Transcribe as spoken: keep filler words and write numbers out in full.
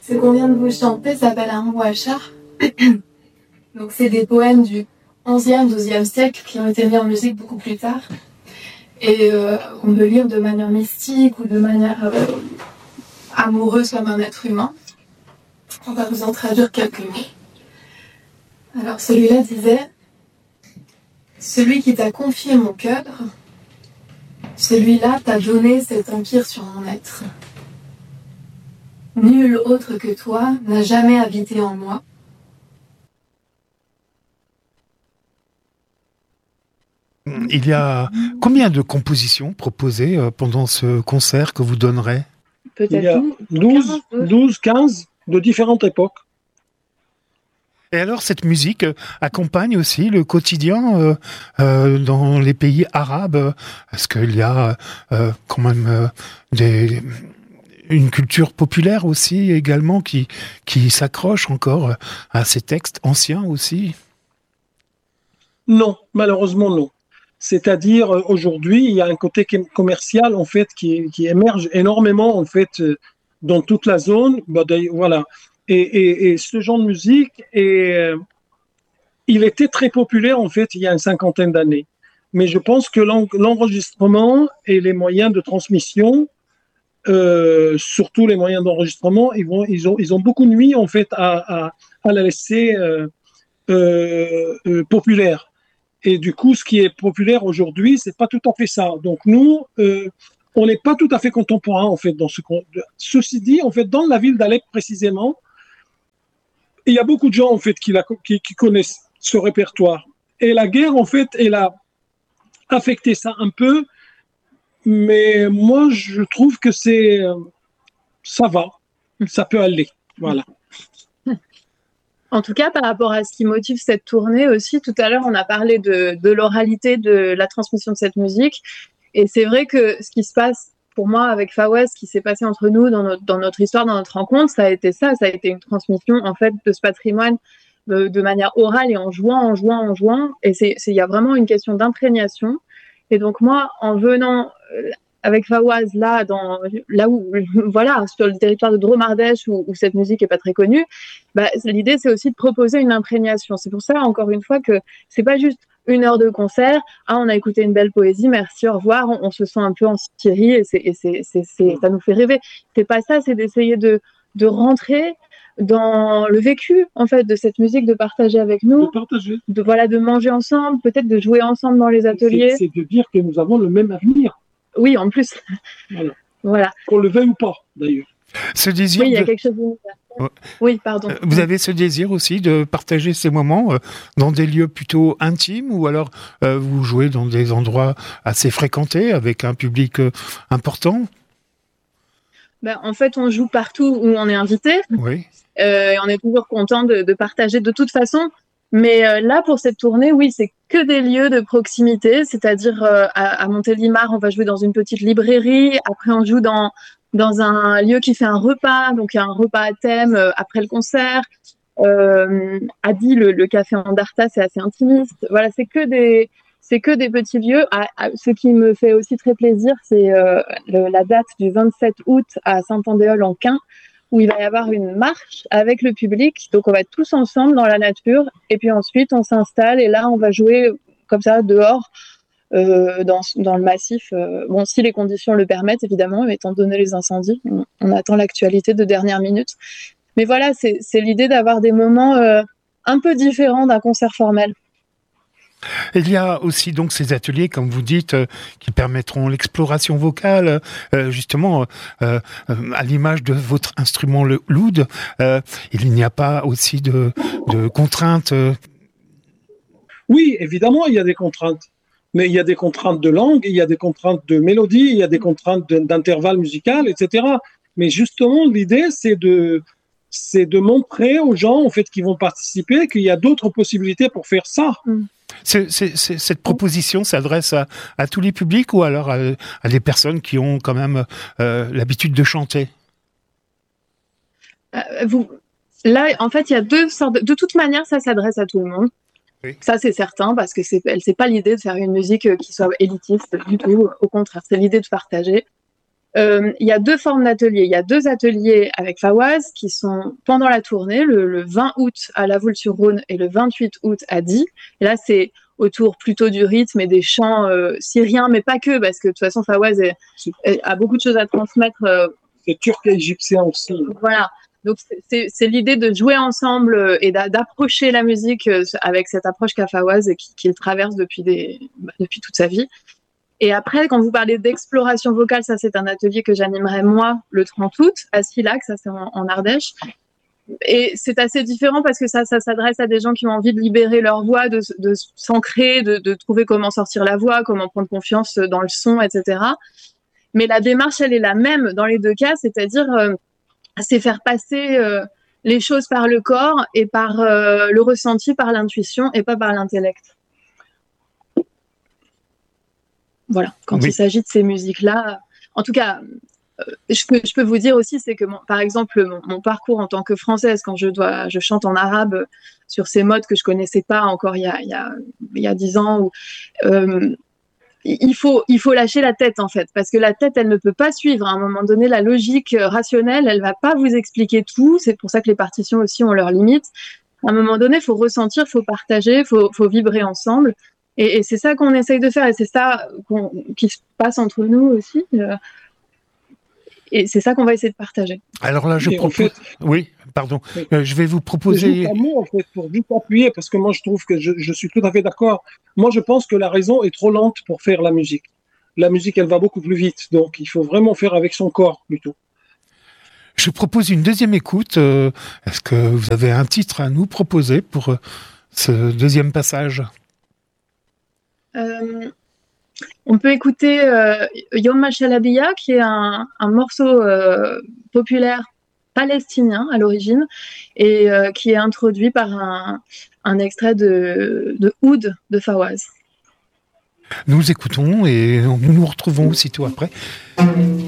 Ce qu'on vient de vous chanter s'appelle un Mouachar. Donc c'est des poèmes du onzième, douzième siècle qui ont été mis en musique beaucoup plus tard. Et euh, on peut lire de manière mystique ou de manière euh, amoureuse comme un être humain. On va vous en traduire quelques mots. Alors celui-là disait: celui qui t'a confié mon cœur, celui-là t'a donné cet empire sur mon être. Nul autre que toi n'a jamais habité en moi. Il y a combien de compositions proposées pendant ce concert que vous donnerez? Peut-être Il y a douze, douze, quinze de différentes époques. Et alors, cette musique accompagne aussi le quotidien euh, euh, dans les pays arabes. Est-ce qu'il y a euh, quand même euh, des, une culture populaire aussi également qui, qui s'accroche encore à ces textes anciens aussi? Non, malheureusement non. C'est-à-dire, aujourd'hui, il y a un côté commercial, en fait, qui, qui émerge énormément, en fait, dans toute la zone. Bah, voilà. Et, et, et ce genre de musique, et, il était très populaire, en fait, il y a une cinquantaine d'années. Mais je pense que l'enregistrement et les moyens de transmission, euh, surtout les moyens d'enregistrement, ils, vont, ils, ont, ils ont beaucoup nuit, en fait, à, à, à la laisser euh, euh, euh, populaire. Et du coup, ce qui est populaire aujourd'hui, c'est pas tout à fait ça. Donc nous, euh, on n'est pas tout à fait contemporain en fait dans ce. Ceci dit, en fait, dans la ville d'Alep précisément, il y a beaucoup de gens en fait qui, la, qui, qui connaissent ce répertoire. Et la guerre, en fait, elle a affecté ça un peu, mais moi, je trouve que c'est, ça va, ça peut aller, voilà. En tout cas, par rapport à ce qui motive cette tournée aussi, tout à l'heure, on a parlé de, de l'oralité, de la transmission de cette musique. Et c'est vrai que ce qui se passe pour moi avec Fawaz, ce qui s'est passé entre nous dans notre, dans notre histoire, dans notre rencontre, ça a été ça, ça a été une transmission en fait de ce patrimoine de, de manière orale et en jouant, en jouant, en jouant. Et c'est, c'est, il y a vraiment une question d'imprégnation. Et donc moi, en venant euh, avec Fawaz là, dans, là où, voilà, sur le territoire de Drôme Ardèche où, où cette musique est pas très connue, bah, l'idée c'est aussi de proposer une imprégnation. C'est pour ça, encore une fois, que c'est pas juste une heure de concert, ah, on a écouté une belle poésie, merci, au revoir, on, on se sent un peu en Syrie et, c'est, et c'est, c'est, c'est, ça nous fait rêver. C'est pas ça, c'est d'essayer de, de rentrer dans le vécu en fait de cette musique, de partager avec nous, de partager, de, voilà, de manger ensemble, peut-être de jouer ensemble dans les ateliers. C'est, c'est de dire que nous avons le même avenir. Oui, en plus. Voilà. Voilà. Qu'on le veuille ou pas, d'ailleurs. Ce désir. Oui, il y a de... quelque chose de... Ouais. Oui, pardon. Vous avez ce désir aussi de partager ces moments euh, dans des lieux plutôt intimes, ou alors euh, vous jouez dans des endroits assez fréquentés avec un public euh, important? Ben, en fait, on joue partout où on est invité. Oui. Euh, et on est toujours content de, de partager de toute façon. Mais euh, là, pour cette tournée, oui, c'est que des lieux de proximité. C'est-à-dire, euh, à, à Montélimar, on va jouer dans une petite librairie. Après, on joue dans, dans un lieu qui fait un repas. Donc, il y a un repas à thème euh, après le concert. Euh, Adi, le, le café Andarta, c'est assez intimiste. Voilà, c'est que des... C'est que des petits lieux. Ah, ah, ce qui me fait aussi très plaisir, c'est euh, le, la date du vingt-sept août à Saint-Andéol-en-Quin, où il va y avoir une marche avec le public. Donc, on va être tous ensemble dans la nature. Et puis ensuite, on s'installe et là, on va jouer comme ça, dehors, euh, dans, dans le massif. Euh, bon, si les conditions le permettent, évidemment, mais étant donné les incendies, on, on attend l'actualité de dernière minute. Mais voilà, c'est, c'est l'idée d'avoir des moments euh, un peu différents d'un concert formel. Il y a aussi donc ces ateliers, comme vous dites, euh, qui permettront l'exploration vocale, euh, justement, euh, euh, à l'image de votre instrument, le l'oud. Euh, il n'y a pas aussi de, de contraintes euh... Oui, évidemment, il y a des contraintes. Mais il y a des contraintes de langue, il y a des contraintes de mélodie, il y a des contraintes de, d'intervalle musical, et cetera. Mais justement, l'idée, c'est de... c'est de montrer aux gens en fait, qui vont participer qu'il y a d'autres possibilités pour faire ça. Mm. C'est, c'est, c'est, cette proposition s'adresse à, à tous les publics ou alors à, à des personnes qui ont quand même euh, l'habitude de chanter? euh, vous... Là, en fait, il y a deux sortes de... de toute manière, ça s'adresse à tout le monde. Oui. Ça, c'est certain, parce que c'est, c'est pas l'idée de faire une musique qui soit élitiste du tout. Au contraire, c'est l'idée de partager. Euh, il y a deux formes d'ateliers. Il y a deux ateliers avec Fawaz qui sont pendant la tournée, le, le vingt août à La Voulte-sur-Rhône et le vingt-huit août à Die. Et là, c'est autour plutôt du rythme et des chants euh, syriens, mais pas que, parce que de toute façon, Fawaz est, est, a beaucoup de choses à transmettre. Euh, c'est turc et égyptien aussi. Voilà. Donc, c'est, c'est l'idée de jouer ensemble et d'approcher la musique avec cette approche qu'a Fawaz et qu'il traverse depuis, des, bah, depuis toute sa vie. Et après, quand vous parlez d'exploration vocale, ça, c'est un atelier que j'animerai moi le trente août à Silac, ça, c'est en, en Ardèche. Et c'est assez différent parce que ça, ça s'adresse à des gens qui ont envie de libérer leur voix, de, de s'ancrer, de, de trouver comment sortir la voix, comment prendre confiance dans le son, et cetera. Mais la démarche, elle est la même dans les deux cas, c'est-à-dire... Euh, c'est faire passer euh, les choses par le corps et par euh, le ressenti, par l'intuition et pas par l'intellect. Voilà, quand oui. il s'agit de ces musiques-là, en tout cas, euh, je, peux, je peux vous dire aussi, c'est que, mon, par exemple, mon, mon parcours en tant que Française, quand je, dois, je chante en arabe sur ces modes que je connaissais pas encore il y a, il y a, il y a dix ans, où, euh, Il faut, il faut lâcher la tête, en fait, parce que la tête, elle ne peut pas suivre. À un moment donné, la logique rationnelle, elle va pas vous expliquer tout. C'est pour ça que les partitions aussi ont leurs limites. À un moment donné, il faut ressentir, il faut partager, il faut, faut vibrer ensemble. Et, et c'est ça qu'on essaye de faire. Et c'est ça qu'on, qui se passe entre nous aussi. Et c'est ça qu'on va essayer de partager. Alors là, je et propose... En fait, oui, pardon. Oui. Euh, je vais vous proposer... Juste un mot, en fait, pour vite appuyer, parce que moi, je trouve que je, je suis tout à fait d'accord. Moi, je pense que la raison est trop lente pour faire la musique. La musique, elle va beaucoup plus vite. Donc, il faut vraiment faire avec son corps, plutôt. Je propose une deuxième écoute. Euh, est-ce que vous avez un titre à nous proposer pour euh, ce deuxième passage ? euh... On peut écouter euh, Yom Al-Shalabiya, qui est un, un morceau euh, populaire palestinien à l'origine et euh, qui est introduit par un, un extrait de, de Oud de Fawaz. Nous écoutons et nous nous retrouvons aussitôt après.